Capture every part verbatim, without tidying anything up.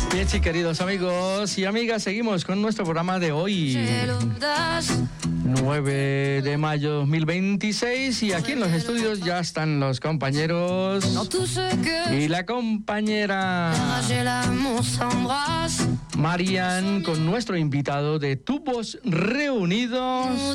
Bien, sí, queridos amigos y amigas, seguimos con nuestro programa de hoy, nueve de mayo de dos mil veintiséis, y aquí en los estudios ya están los compañeros y la compañera Marian con nuestro invitado de Tubos Reunidos.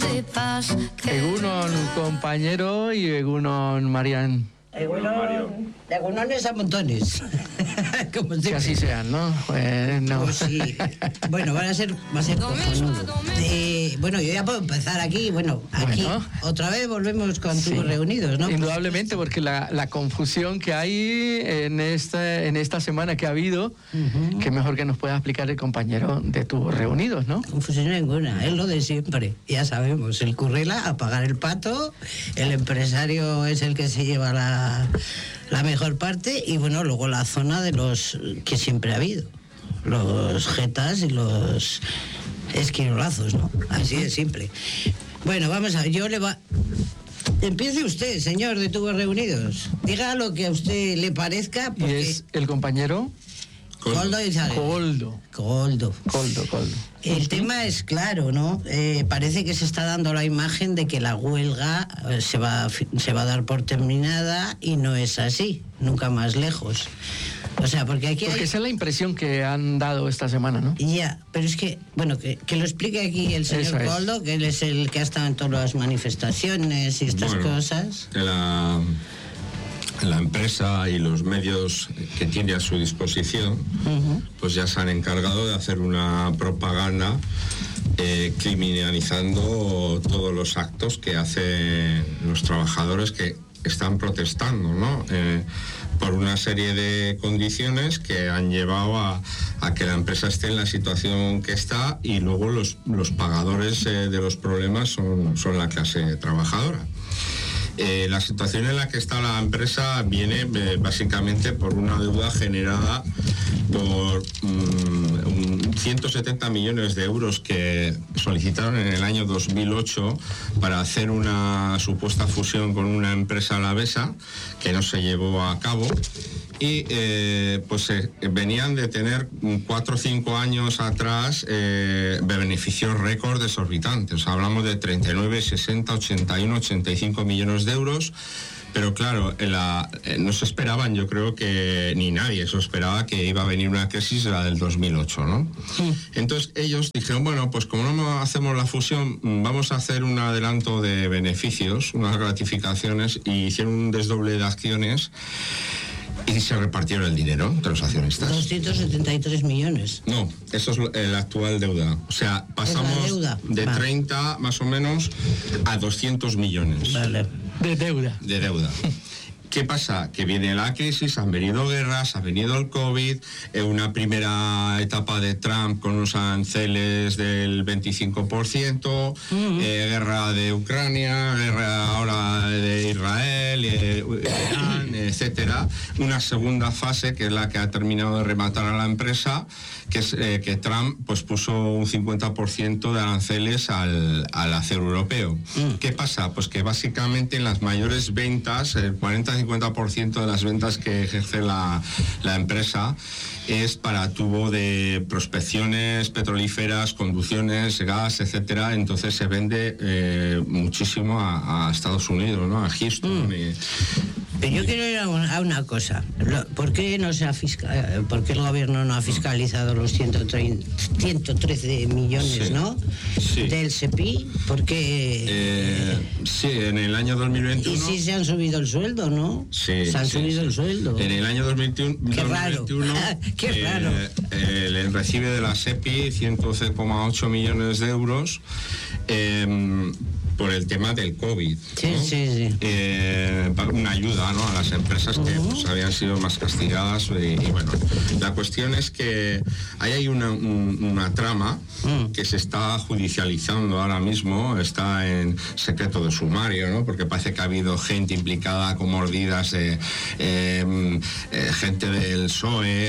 Egunon, compañero, y Egunon, Marian. Egunon, Egunones a montones. Como que así sean, ¿no? Bueno, pues sí. Bueno, van a ser, va a ser cojonudo. Eh, bueno, yo ya puedo empezar aquí. Bueno, aquí bueno. Otra vez volvemos con sí. Tubos Reunidos, ¿no? Indudablemente, porque la, la confusión que hay en esta, en esta semana que ha habido, uh-huh. que mejor que nos pueda explicar el compañero de Tubos Reunidos, ¿no? Confusión ninguna, es lo de siempre. Ya sabemos, el currela a pagar el pato, el empresario es el que se lleva la... la mejor parte, y bueno, luego la zona de los que siempre ha habido, los jetas y los esquirolazos, ¿no? Así de simple. Bueno, vamos a ver, yo le va... Empiece usted, señor de Tubos Reunidos. Diga lo que a usted le parezca, porque... ¿Y es el compañero? Coldo Isabel. Coldo. Coldo. Coldo, Coldo. El tema es claro, ¿no? Eh, parece que se está dando la imagen de que la huelga eh, se va, se va a dar por terminada, y no es así, nunca más lejos. O sea, porque aquí Porque hay... esa es la impresión que han dado esta semana, ¿no? Ya, pero es que, bueno, que, que lo explique aquí el señor es. Coldo, que él es el que ha estado en todas las manifestaciones y estas bueno, cosas. La... La empresa y los medios que tiene a su disposición, uh-huh. pues ya se han encargado de hacer una propaganda eh, criminalizando todos los actos que hacen los trabajadores que están protestando, ¿no? Eh, por una serie de condiciones que han llevado a, a que la empresa esté en la situación que está, y luego los, los pagadores eh, de los problemas son, son la clase trabajadora. Eh, la situación en la que está la empresa viene eh, básicamente por una deuda generada por um, ciento setenta millones de euros que solicitaron en el año dos mil ocho para hacer una supuesta fusión con una empresa alavesa que no se llevó a cabo. Y eh, pues eh, venían de tener cuatro o cinco años atrás eh, beneficios récord desorbitantes. O sea, hablamos de treinta y nueve, sesenta, ochenta y uno, ochenta y cinco millones de euros. Pero claro, la, eh, no se esperaban, yo creo que ni nadie se esperaba que iba a venir una crisis, la del dos mil ocho, ¿no? Sí. Entonces ellos dijeron, bueno, pues como no hacemos la fusión, vamos a hacer un adelanto de beneficios, unas gratificaciones, y hicieron un desdoble de acciones. Y se repartieron el dinero entre los accionistas. doscientos setenta y tres millones. No, eso es la actual deuda. O sea, pasamos de vale. treinta más o menos a doscientos millones. Vale. De deuda. De deuda. ¿Qué pasa? Que viene la crisis, han venido guerras, ha venido el COVID, en una primera etapa de Trump con unos aranceles del veinticinco por ciento, uh-huh. eh, guerra de Ucrania, guerra ahora de Israel, eh, Irán, etcétera. Una segunda fase, que es la que ha terminado de rematar a la empresa, que es eh, que Trump pues puso un cincuenta por ciento de aranceles al, al acero europeo. Uh-huh. ¿Qué pasa? Pues que básicamente en las mayores ventas, el cuarenta a cincuenta por ciento de las ventas que ejerce la, la empresa es para tubo de prospecciones petrolíferas, conducciones, gas, etcétera. Entonces se vende eh, muchísimo a, a Estados Unidos, ¿no? A Houston. Mm. Y, Pero yo quiero ir a una, a una cosa. ¿Por qué no se ha fiscal, por qué el gobierno no ha fiscalizado los ciento trece millones, sí, ¿no? Sí. Del S E P I? Porque eh, sí, en el año dos mil veintiuno. Y sí se han subido el sueldo, ¿no? Sí. Se han sí, subido sí. el sueldo. En el año dos mil veintiuno. Qué raro. Qué eh, raro. Eh, le recibe de la S E P I ciento doce coma ocho millones de euros. Eh, por el tema del COVID, sí, ¿no? sí, sí. Eh, una ayuda, ¿no?, a las empresas que uh-huh. pues, habían sido más castigadas y, y bueno, la cuestión es que ahí hay una, un, una trama uh-huh. que se está judicializando ahora mismo, está en secreto de sumario, ¿no?, porque parece que ha habido gente implicada con mordidas de eh, eh, gente del P S O E,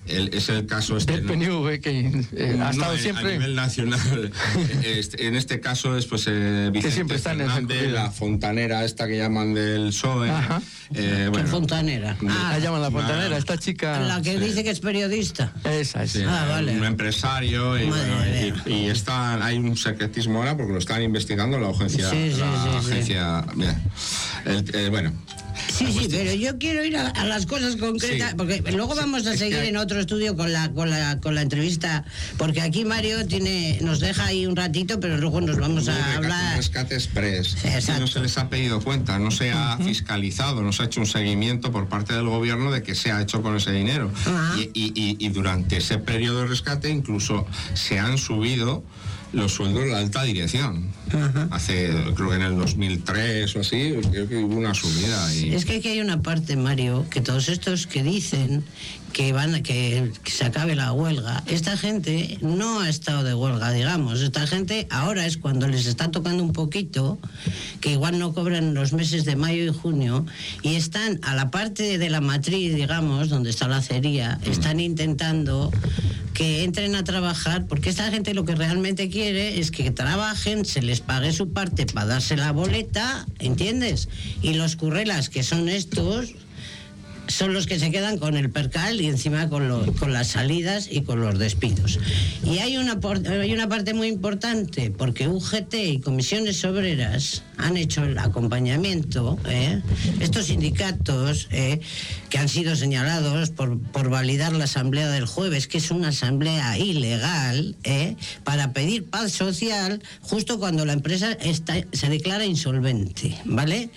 el, es el caso este. Del P N V, que eh, ha estado no, siempre. A nivel nacional. este, en este caso es pues eh, Vicente que siempre está Fernández, en la fontanera esta que llaman del P S O E. Ajá. Eh, bueno, ¿Qué fontanera? Ah, la llaman la fontanera, una, esta chica. La que sí. dice que es periodista. Esa es. Sí, Ah, vale. un empresario y, Madre bueno, mía. y, y está, hay un secretismo ahora porque lo están investigando la agencia. Sí, sí, la sí, sí. agencia bien. El- eh, bueno. Sí, sí, pero yo quiero ir a, a las cosas concretas, Sí. porque luego vamos a Es seguir que- en otro estudio con la, con la con la entrevista, porque aquí Mario tiene nos deja ahí un ratito, pero luego nos vamos Un a rescate- hablar. un rescate express. Sí, exacto. Y no se les ha pedido cuenta, no se ha fiscalizado, no se ha hecho un seguimiento por parte del gobierno de qué se ha hecho con ese dinero. Ajá. Y, y- y- y durante ese periodo de rescate incluso se han subido los sueldos de la alta dirección. Ajá. Hace, creo que en el dos mil tres o así, creo que hubo una subida. Y... Es que aquí hay una parte, Mario, que todos estos que dicen que van que, que se acabe la huelga, esta gente no ha estado de huelga, digamos. Esta gente ahora es cuando les está tocando un poquito, que igual no cobran los meses de mayo y junio, y están a la parte de la matriz, digamos, donde está la acería, están intentando que entren a trabajar, porque esta gente lo que realmente quiere es que trabajen, se les pague su parte para darse la boleta, ¿entiendes? Y los currelas, que son estos, son los que se quedan con el percal y encima con, lo- con las salidas y con los despidos. Y hay una, por- hay una parte muy importante, porque U G T y comisiones obreras han hecho el acompañamiento, ¿eh? Estos sindicatos ¿eh? que han sido señalados por, por validar la asamblea del jueves, que es una asamblea ilegal, ¿eh? para pedir paz social justo cuando la empresa está, se declara insolvente, ¿vale?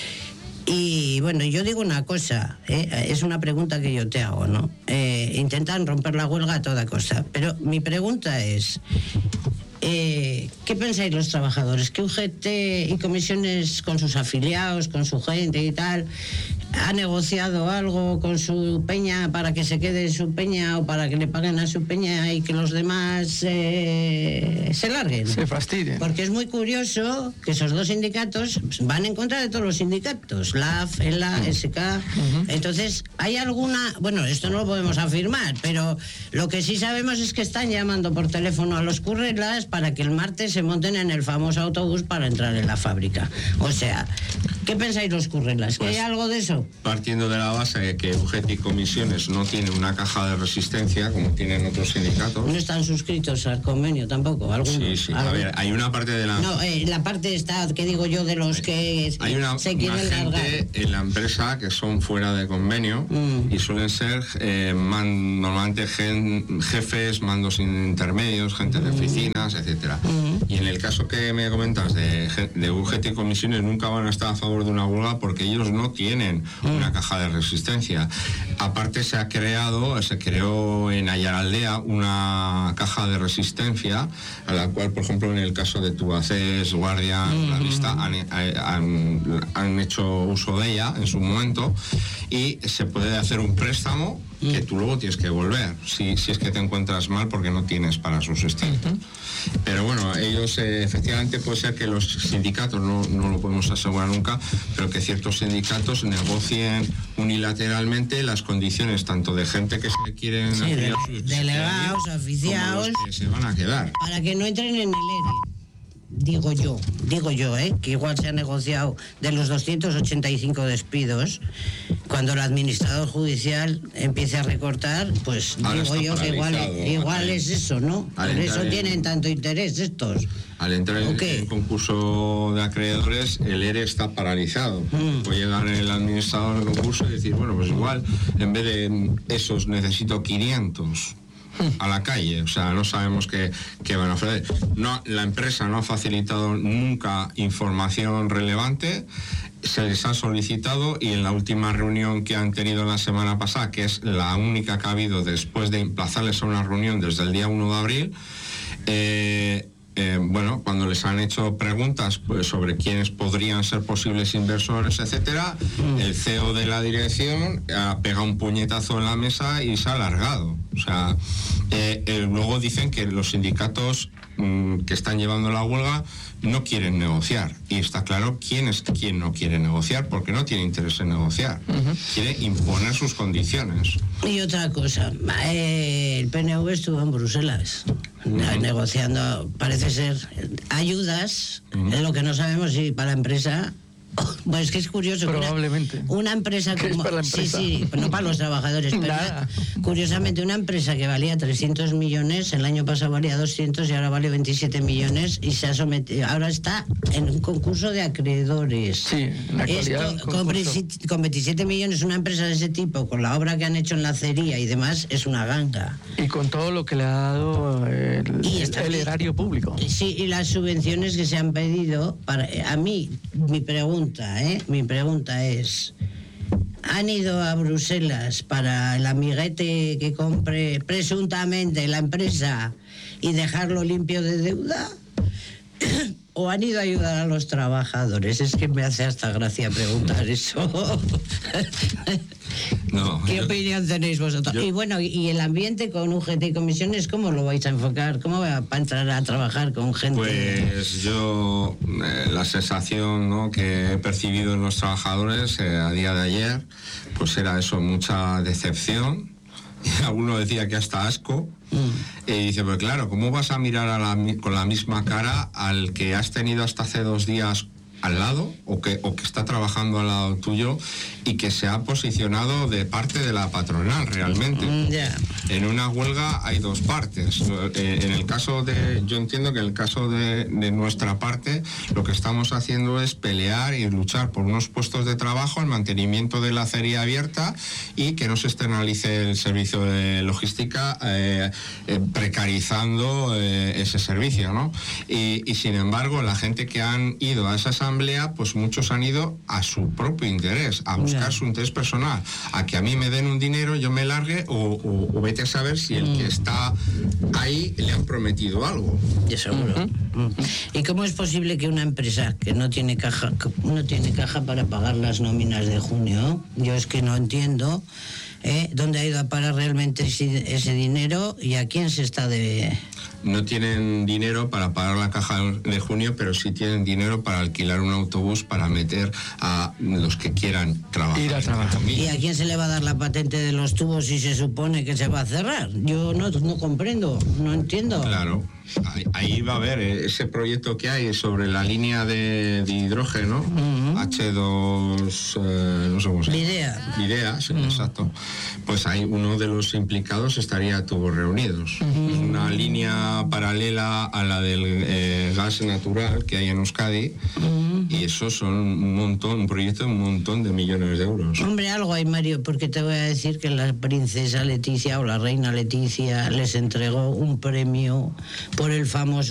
Y bueno, yo digo una cosa, ¿eh? Es una pregunta que yo te hago, ¿no? Eh, intentan romper la huelga a toda costa, pero mi pregunta es, eh, ¿qué pensáis los trabajadores? ¿Que U G T y comisiones con sus afiliados, con su gente y tal, ha negociado algo con su peña para que se quede su peña o para que le paguen a su peña y que los demás eh, se larguen? Se fastidien. Porque es muy curioso que esos dos sindicatos van en contra de todos los sindicatos, la A F, ELA, S K. Entonces, ¿hay alguna...? Bueno, esto no lo podemos afirmar, pero lo que sí sabemos es que están llamando por teléfono a los currelas para que el martes se monten en el famoso autobús para entrar en la fábrica. O sea, ¿qué pensáis los currelas? ¿Que Pues- hay algo de eso? Partiendo de la base de que U G T y comisiones no tienen una caja de resistencia como tienen otros sindicatos. No están suscritos al convenio tampoco, algunos. Sí, sí. A algunos. ver, hay una parte de la... No, eh, la parte está, que digo yo, de los que Hay una, se una quieren largar. gente en la empresa que son fuera de convenio Mm. y suelen ser eh, man- normalmente gen- jefes, mandos intermedios, gente de oficinas, etcétera. Mm. Y en el caso que me comentas de, ge- de U G T y comisiones nunca van a estar a favor de una huelga porque ellos no tienen una caja de resistencia. Aparte se ha creado, se creó en Ayaraldea una caja de resistencia a la cual, por ejemplo, en el caso de Tubacés, Guardian, La Vista han, han- han hecho uso de ella en su momento y se puede hacer un préstamo que tú luego tienes que devolver si, si es que te encuentras mal porque no tienes para subsistir. Pero bueno, ellos eh, efectivamente puede ser que los sindicatos, no, no lo podemos asegurar nunca, pero que ciertos sindicatos negocien unilateralmente las condiciones tanto de gente que se quieren Sí, afiliar de- a su- delegados, como aficiados. los que se van a quedar. Para que no entren en el E R E. Digo yo, digo yo, ¿eh? Que igual se ha negociado de los doscientos ochenta y cinco despidos, cuando el administrador judicial empiece a recortar, pues Ahora digo está yo que igual, paralizado. igual Al- es eso, ¿no? al Por eso entrar en- tienen tanto interés estos. Al entrar en, ¿O qué? en concurso de acreedores, el E R E está paralizado. Mm. Puede llegar el administrador del concurso y decir, bueno, pues igual, en vez de esos necesito quinientos a la calle, o sea, no sabemos qué, qué van a hacer. No, la empresa no ha facilitado nunca información relevante, se les ha solicitado y en la última reunión que han tenido la semana pasada, que es la única que ha habido después de emplazarles a una reunión desde el día uno de abril, eh, eh, bueno, cuando les han hecho preguntas pues, sobre quiénes podrían ser posibles inversores, etcétera, mm. el C E O de la dirección ha pegado un puñetazo en la mesa y se ha alargado. O sea, eh, eh, luego dicen que los sindicatos mm, que están llevando la huelga no quieren negociar. Y está claro quién es quien no quiere negociar, porque no tiene interés en negociar. Uh-huh. Quiere imponer sus condiciones. Y otra cosa, eh, el P N V estuvo en Bruselas uh-huh. negociando, parece ser, ayudas, uh-huh. lo que no sabemos si para la empresa... Bueno, es que es curioso. Probablemente. Una, una empresa como... ¿Qué es para la empresa? Sí, sí, no para los trabajadores. Pero Nada. Curiosamente, una empresa que valía trescientos millones, el año pasado valía doscientos y ahora vale veintisiete millones y se ha sometido... Ahora está en un concurso de acreedores. Sí, en la actualidad. Esto, con, con veintisiete millones, una empresa de ese tipo, con la obra que han hecho en la acería y demás, es una ganga. Y con todo lo que le ha dado el, el, el erario público. Sí, y las subvenciones que se han pedido, para, a mí, mi pregunta, ¿eh? Mi pregunta es, ¿han ido a Bruselas para el amiguete que compre presuntamente la empresa y dejarlo limpio de deuda? ¿O han ido a ayudar a los trabajadores? Es que me hace hasta gracia preguntar eso. No, ¿Qué yo, opinión tenéis vosotros? Yo, y bueno, y el ambiente con U G T y comisiones, ¿cómo lo vais a enfocar? ¿Cómo va a entrar a trabajar con gente? Pues yo, eh, la sensación, ¿no?, que he percibido en los trabajadores eh, a día de ayer, pues era eso, mucha decepción. Y alguno decía que hasta asco. Mm. Y dice, pues claro, ¿cómo vas a mirar a la, con la misma cara al que has tenido hasta hace dos días al lado o que, o que está trabajando al lado tuyo y que se ha posicionado de parte de la patronal realmente? Mm, yeah. En una huelga hay dos partes. Eh, en el caso de, yo entiendo que en el caso de, de nuestra parte, lo que estamos haciendo es pelear y luchar por unos puestos de trabajo, el mantenimiento de la acería abierta y que no se externalice el servicio de logística eh, eh, precarizando eh, ese servicio, ¿no? Y, y sin embargo, la gente que han ido a esa asamblea, pues muchos han ido a su propio interés, a buscar su interés personal, a que a mí me den un dinero, yo me largue o, o, o vete a saber si el que está ahí le han prometido algo. Ya seguro. Uh-huh. ¿Y cómo es posible que una empresa que no tiene caja no tiene caja para pagar las nóminas de junio? Yo es que no entiendo ¿eh? dónde ha ido a parar realmente ese, ese dinero y a quién se está de... No tienen dinero para pagar la caja de junio, pero sí tienen dinero para alquilar un autobús para meter a los que quieran trabajar. Ir a trabajar. ¿Y a quién se le va a dar la patente de los tubos si se supone que se va a cerrar? Yo no, no comprendo, no entiendo. Claro. Ahí, ahí va a haber ese proyecto que hay sobre la línea de, de hidrógeno, uh-huh. hache dos, eh, no sé cómo se llama. Videa. Videa, sí, uh-huh. exacto. Pues ahí uno de los implicados estaría a Tubos Reunidos. Uh-huh. Es una línea paralela a la del eh, gas natural que hay en Euskadi, uh-huh. y eso son un montón, un proyecto de un montón de millones de euros. Hombre, algo hay, Mario, porque te voy a decir que la princesa Leticia o la reina Leticia les entregó un premio por el famoso